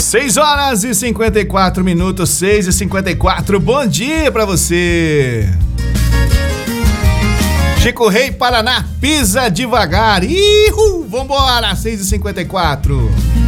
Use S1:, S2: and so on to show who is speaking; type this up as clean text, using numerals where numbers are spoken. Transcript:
S1: 6 horas e 54 minutos, 6h54. Bom dia pra você. Chico Rei, Paraná, pisa devagar. Vambora, 6h54.